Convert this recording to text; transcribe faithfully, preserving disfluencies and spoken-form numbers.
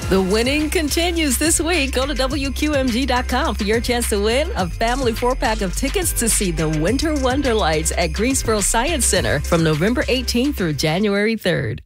The winning continues this week. Go to W Q M G dot com for your chance to win a family four-pack of tickets to see the Winter Wonder Lights at Greensboro Science Center from November eighteenth through January third.